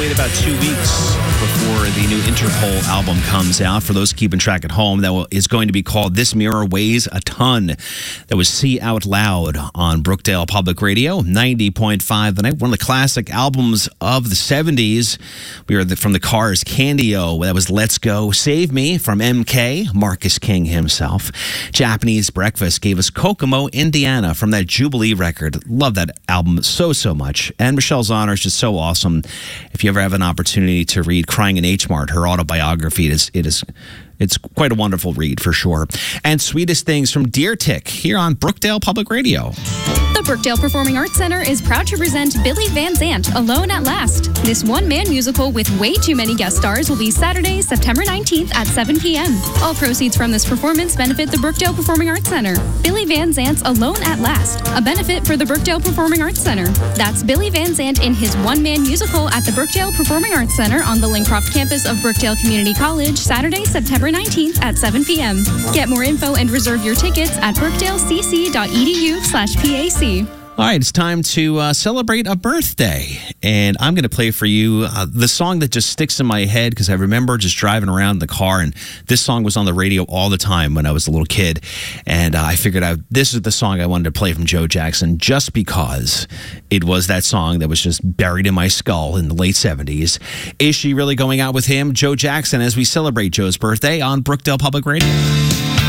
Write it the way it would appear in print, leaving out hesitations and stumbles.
wait about 2 weeks before the new Interpol album comes out. For those keeping track at home, is going to be called This Mirror Weighs a Ton. That was See Out Loud on Brookdale Public Radio, 90.5 The Night. One of the classic albums of the 70s. We are from the Cars, Candy-O. That was Let's Go, Save Me from MK, Marcus King himself. Japanese Breakfast gave us Kokomo, Indiana from that Jubilee record. Love that album so much. And Michelle Zauner is just so awesome. If you ever have an opportunity to read Crying in H Mart, her autobiography, it's quite a wonderful read for sure. And Sweetest Things from Deer Tick here on Brookdale Public Radio. The Brookdale Performing Arts Center is proud to present Billy Van Zandt, Alone at Last. This one-man musical with way too many guest stars will be Saturday, September 19th at 7 p.m. All proceeds from this performance benefit the Brookdale Performing Arts Center. Billy Van Zandt's Alone at Last, a benefit for the Brookdale Performing Arts Center. That's Billy Van Zandt in his one-man musical at the Brookdale Performing Arts Center on the Lincroft campus of Brookdale Community College, Saturday, September 19th at 7 p.m. Get more info and reserve your tickets at brookdalecc.edu/PAC. All right, it's time to celebrate a birthday. And I'm going to play for you the song that just sticks in my head because I remember just driving around in the car, and this song was on the radio all the time when I was a little kid. And I figured out this is the song I wanted to play from Joe Jackson just because it was that song that was just buried in my skull in the late 70s. Is she really going out with him? Joe Jackson, as we celebrate Joe's birthday on Brookdale Public Radio.